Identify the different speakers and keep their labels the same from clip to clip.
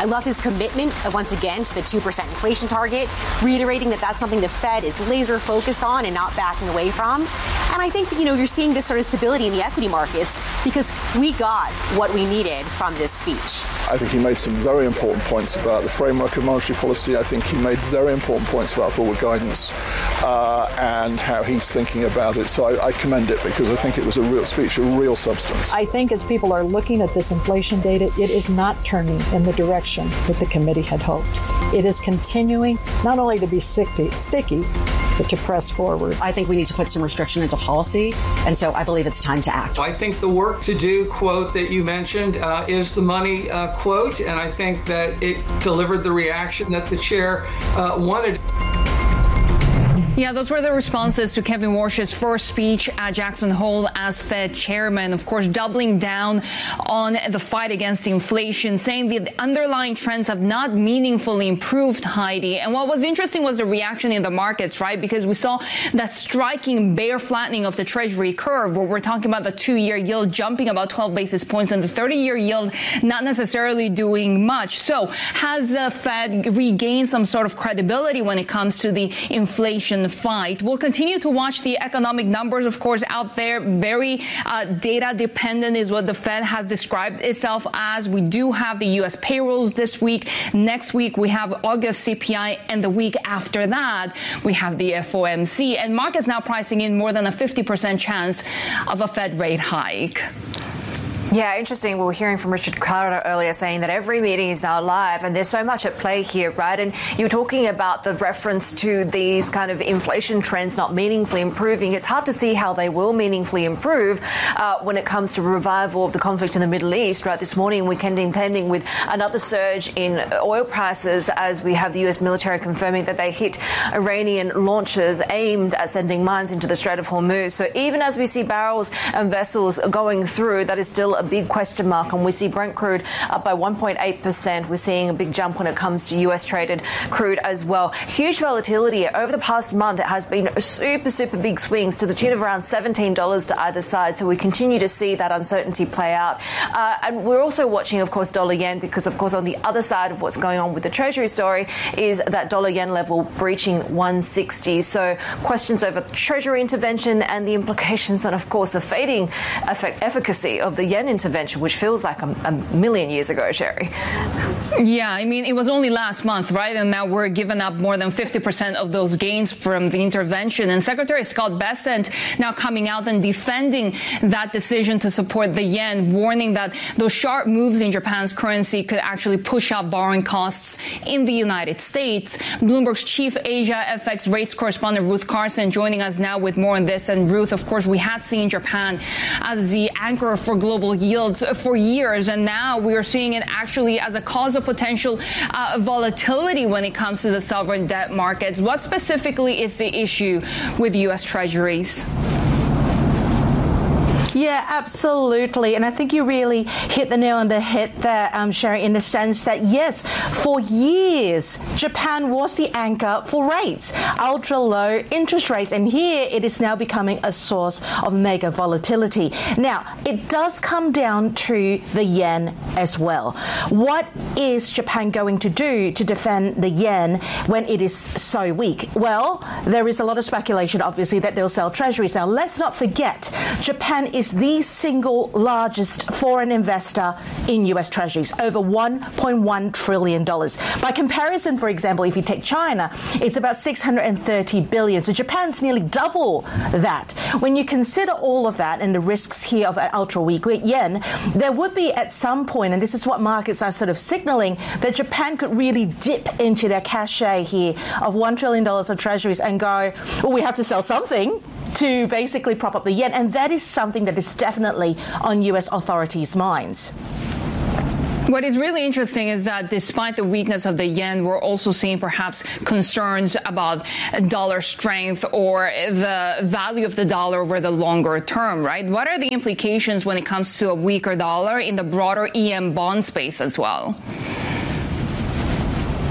Speaker 1: I love his commitment, once again, to the 2% inflation target, reiterating that that's something the Fed is laser focused on and not backing away from. And I think that, you're seeing this sort of stability in the equity markets because we got what we needed from this speech.
Speaker 2: I think he made some very important points about the framework of monetary policy. I think he made very important points about forward guidance and how he's thinking about it. So I commend it because I think it was a real speech, a real substance.
Speaker 3: I think as people are looking at this inflation data, it is not turning in the direction that the committee had hoped. It is continuing not only to be sticky, but to press forward.
Speaker 4: I think we need to put some restriction into policy, and so I believe it's time to act.
Speaker 5: I think the work to do quote that you mentioned is the money quote, and I think that it delivered the reaction that the chair wanted.
Speaker 6: Yeah, those were the responses to Kevin Warsh's first speech at Jackson Hole as Fed chairman, of course, doubling down on the fight against inflation, saying the underlying trends have not meaningfully improved, Heidi. And what was interesting was the reaction in the markets, right? Because we saw that striking bear flattening of the Treasury curve, where we're talking about the 2-year yield jumping about 12 basis points and the 30-year yield not necessarily doing much. So has the Fed regained some sort of credibility when it comes to the inflation fight? We'll continue to watch the economic numbers, of course, out there. Very data dependent is what the Fed has described itself as. We do have the U.S. payrolls this week. Next week, we have August CPI, and the week after that, we have the FOMC. And markets now pricing in more than a 50% chance of a Fed rate hike.
Speaker 7: Yeah, interesting. We were hearing from Richard Carter earlier saying that every meeting is now live and there's so much at play here, right? And you were talking about the reference to these kind of inflation trends not meaningfully improving. It's hard to see how they will meaningfully improve when it comes to revival of the conflict in the Middle East, right? This morning we contending with another surge in oil prices as we have the U.S. military confirming that they hit Iranian launchers aimed at sending mines into the Strait of Hormuz. So even as we see barrels and vessels going through, that is still a big question mark, and we see Brent crude up by 1.8%. We're seeing a big jump when it comes to US traded crude as well. Huge volatility over the past month. It has been super big swings to the tune of around $17 to either side. So we continue to see that uncertainty play out. And we're also watching, of course, dollar yen, because, of course, on the other side of what's going on with the Treasury story is that dollar yen level breaching 160. So questions over Treasury intervention and the implications and, of course, the fading efficacy of the yen intervention, which feels like a million years ago, Sherry.
Speaker 6: Yeah, I mean, it was only last month, right? And now we're giving up more than 50% of those gains from the intervention. And Secretary Scott Bessent now coming out and defending that decision to support the yen, warning that those sharp moves in Japan's currency could actually push up borrowing costs in the United States. Bloomberg's chief Asia FX rates correspondent Ruth Carson joining us now with more on this. And Ruth, of course, we had seen Japan as the anchor for global yields for years, and now we are seeing it actually as a cause of potential volatility when it comes to the sovereign debt markets. What specifically is the issue with U.S. Treasuries?
Speaker 8: Yeah, absolutely. And I think you really hit the nail on the head there, Sherry, in the sense that, yes, for years, Japan was the anchor for rates, ultra low interest rates. And here it is now becoming a source of mega volatility. Now, it does come down to the yen as well. What is Japan going to do to defend the yen when it is so weak? Well, there is a lot of speculation, obviously, that they'll sell treasuries. Now, let's not forget, Japan is the single largest foreign investor in U.S. treasuries, over $1.1 trillion. By comparison, for example, if you take China, it's about $630 billion. So Japan's nearly double that. When you consider all of that and the risks here of an ultra-weak yen, there would be at some point, and this is what markets are sort of signaling, that Japan could really dip into their cachet here of $1 trillion of treasuries and go, well, we have to sell something to basically prop up the yen. And that is something that is definitely on U.S. authorities' minds.
Speaker 6: What is really interesting is that despite the weakness of the yen, we're also seeing perhaps concerns about dollar strength or the value of the dollar over the longer term, right? What are the implications when it comes to a weaker dollar in the broader EM bond space as well?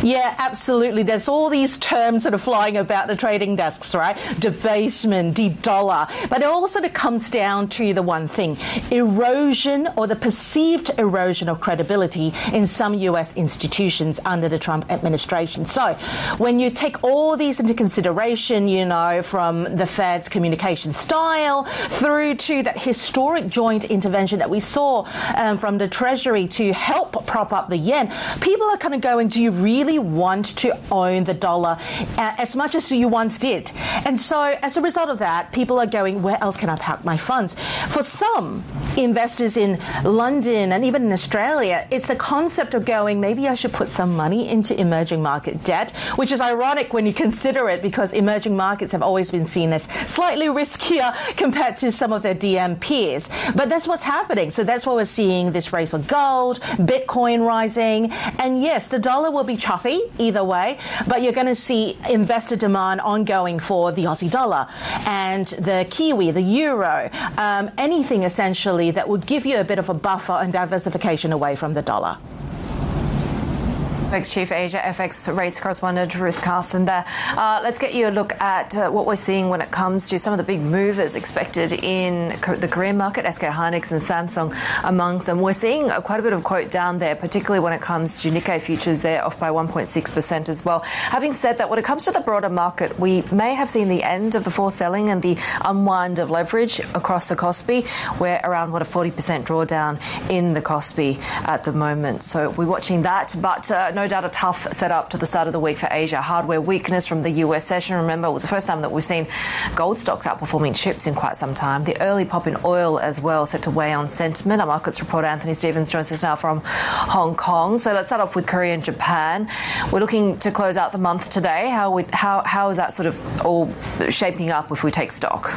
Speaker 8: Yeah, absolutely. There's all these terms that are flying about the trading desks, right? Debasement, de-dollar. But it all sort of comes down to the one thing, erosion or the perceived erosion of credibility in some U.S. institutions under the Trump administration. So when you take all these into consideration, you know, from the Fed's communication style through to that historic joint intervention that we saw from the Treasury to help prop up the yen, people are kind of going, do you really want to own the dollar as much as you once did? And so as a result of that, people are going, where else can I park my funds? For some investors in London and even in Australia, it's the concept of going, maybe I should put some money into emerging market debt, which is ironic when you consider it because emerging markets have always been seen as slightly riskier compared to some of their DM peers. But that's what's happening. So that's why we're seeing this race for gold, Bitcoin rising. And yes, the dollar will be choppy either way, but you're going to see investor demand ongoing for the Aussie dollar and the Kiwi, the euro, anything essentially that would give you a bit of a buffer and diversification away from the dollar.
Speaker 7: Chief Asia FX rates correspondent Ruth Carson there. Let's get you a look at what we're seeing when it comes to some of the big movers expected in the Korean market, SK Hynix and Samsung among them. We're seeing quite a bit of quote down there, particularly when it comes to Nikkei futures. They're off by 1.6% as well. Having said that, when it comes to the broader market, we may have seen the end of the forced selling and the unwind of leverage across the Kospi. We're around, a 40% drawdown in the Kospi at the moment. So we're watching that, but no doubt a tough setup to the start of the week for Asia. Hardware weakness from the US session. Remember, it was the first time that we've seen gold stocks outperforming chips in quite some time. The early pop in oil as well set to weigh on sentiment. Our markets reporter Anthony Stevens joins us now from Hong Kong. So let's start off with Korea and Japan. We're looking to close out the month today. How is that sort of all shaping up if we take stock?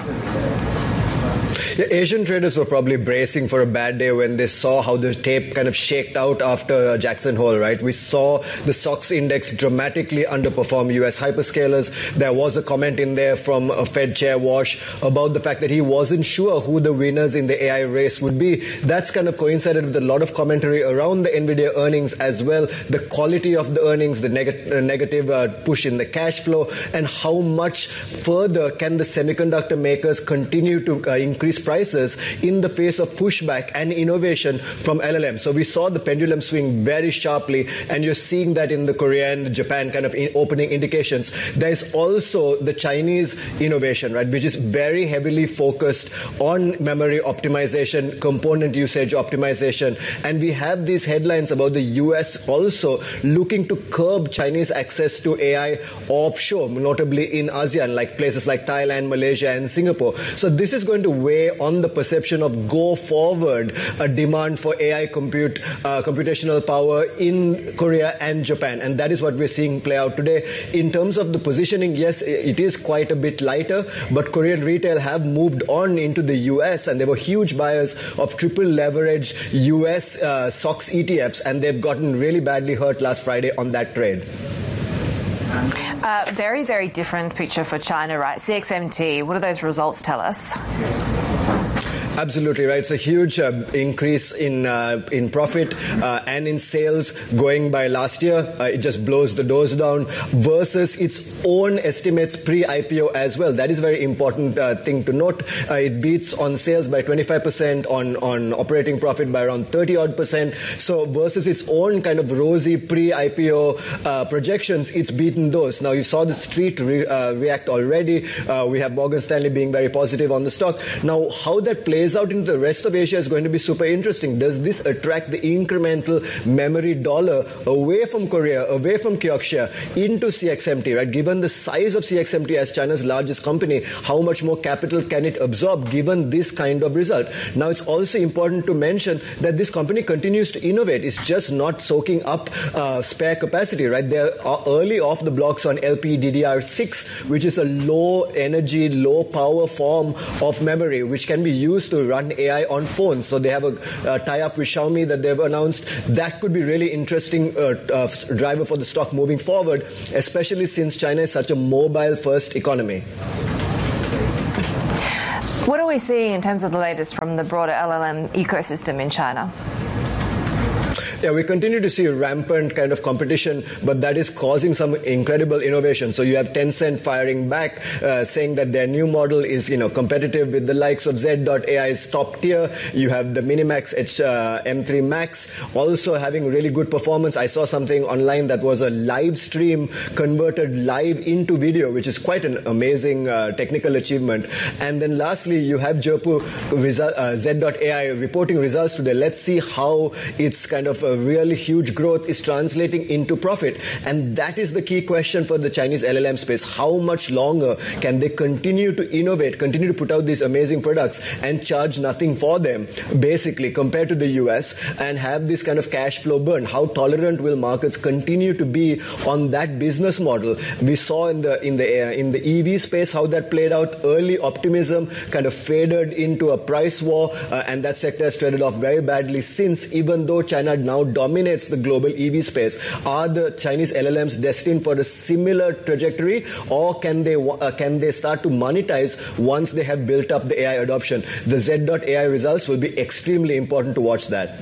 Speaker 9: Yeah, Asian traders were probably bracing for a bad day when they saw how the tape kind of shaked out after Jackson Hole, right? We saw the SOX index dramatically underperform US hyperscalers. There was a comment in there from Fed Chair Wash about the fact that he wasn't sure who the winners in the AI race would be. That's kind of coincided with a lot of commentary around the NVIDIA earnings as well, the quality of the earnings, the negative push in the cash flow, and how much further can the semiconductor makers continue to increase prices in the face of pushback and innovation from LLM. So we saw the pendulum swing very sharply, and you're seeing that in the Korea and Japan kind of opening indications. There's also the Chinese innovation, right, which is very heavily focused on memory optimization, component usage optimization. And we have these headlines about the US also looking to curb Chinese access to AI offshore, notably in ASEAN, like places like Thailand, Malaysia, and Singapore. So this is going to weigh on the perception of go forward a demand for AI computational power in Korea and Japan. And that is what we're seeing play out today. In terms of the positioning, yes, it is quite a bit lighter, but Korean retail have moved on into the US, and they were huge buyers of triple leveraged US SOX ETFs, and they've gotten really badly hurt last Friday on that trade.
Speaker 7: Very, very different picture for China, right? CXMT, what do those results tell us?
Speaker 9: Absolutely right. It's a huge increase in profit and in sales going by last year. It just blows the doors down versus its own estimates pre-IPO as well. That is a very important thing to note. It beats on sales by 25%, on operating profit by around 30-odd%. So versus its own kind of rosy pre-IPO projections, it's beaten those. Now you saw the street react already. We have Morgan Stanley being very positive on the stock. Now how that plays out into the rest of Asia is going to be super interesting. Does this attract the incremental memory dollar away from Korea, away from Kioxia, into CXMT, right? Given the size of CXMT as China's largest company, how much more capital can it absorb given this kind of result? Now, it's also important to mention that this company continues to innovate. It's just not soaking up spare capacity, right? They're early off the blocks on LPDDR6, which is a low energy, low power form of memory, which can be used to run AI on phones. So they have a tie-up with Xiaomi that they've announced. That could be really interesting driver for the stock moving forward, especially since China is such a mobile-first economy.
Speaker 7: What are we seeing in terms of the latest from the broader LLM ecosystem in China?
Speaker 9: Yeah, we continue to see rampant kind of competition, but that is causing some incredible innovation. So you have Tencent firing back, saying that their new model is, competitive with the likes of Z.AI's top tier. You have the Minimax M3 Max also having really good performance. I saw something online that was a live stream converted live into video, which is quite an amazing technical achievement. And then lastly, you have Zhepu Z.AI reporting results today. Let's see how its kind of a really huge growth is translating into profit. And that is the key question for the Chinese LLM space. How much longer can they continue to innovate, continue to put out these amazing products and charge nothing for them, basically, compared to the US, and have this kind of cash flow burn? How tolerant will markets continue to be on that business model? We saw in the EV space how that played out. Early optimism kind of faded into a price war, and that sector has traded off very badly since, even though China now dominates the global EV space. Are the Chinese LLMs destined for a similar trajectory, or can they start to monetize once they have built up the AI adoption? The Z.AI results will be extremely important to watch that.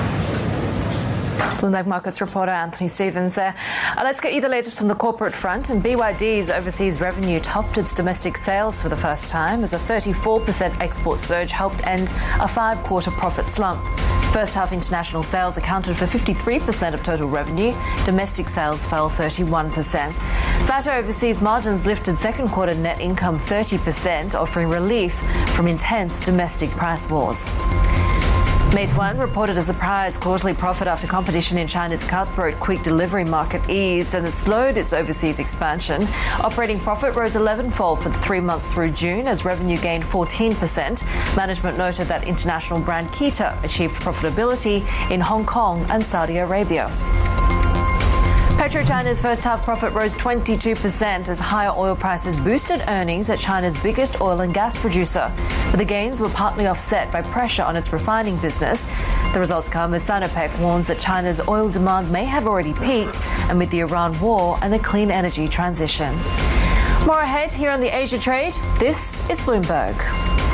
Speaker 7: Bloomberg Markets reporter Anthony Stevens there. Let's get you the latest from the corporate front. And BYD's overseas revenue topped its domestic sales for the first time as a 34% export surge helped end a 5-quarter profit slump. First half international sales accounted for 53% of total revenue. Domestic sales fell 31%. Fatter overseas margins lifted second quarter net income 30%, offering relief from intense domestic price wars. Meituan reported a surprise quarterly profit after competition in China's cutthroat quick delivery market eased and has slowed its overseas expansion. Operating profit rose 11-fold for the 3 months through June as revenue gained 14%. Management noted that international brand Kita achieved profitability in Hong Kong and Saudi Arabia. PetroChina's first half profit rose 22% as higher oil prices boosted earnings at China's biggest oil and gas producer. But the gains were partly offset by pressure on its refining business. The results come as Sinopec warns that China's oil demand may have already peaked amid the Iran war and the clean energy transition. More ahead here on the Asia Trade. This is Bloomberg.